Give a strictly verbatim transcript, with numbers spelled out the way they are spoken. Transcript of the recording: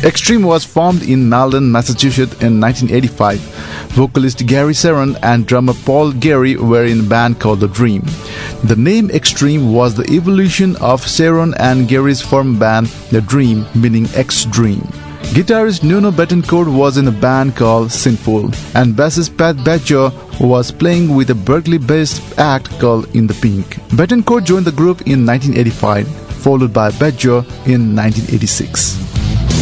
Extreme was formed in Malden, Massachusetts in nineteen eighty-five. Vocalist Gary Sharon and drummer Paul Gary were in a band called The Dream. The name Extreme was the evolution of Sharon and Gary's former band The Dream, meaning X-Dream. Guitarist Nuno Bettencourt was in a band called Sinful, and bassist Pat Bettger was playing with a Berkeley-based act called In the Pink. Bettencourt joined the group in nineteen eighty-five, followed by Bettger in nineteen eighty-six.